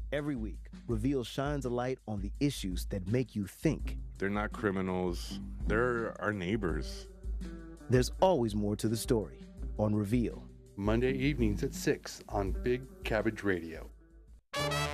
Every week, Reveal shines a light on the issues that make you think. They're not criminals. They're our neighbors. There's always more to the story on Reveal. Monday evenings at 6 on Big Cabbage Radio.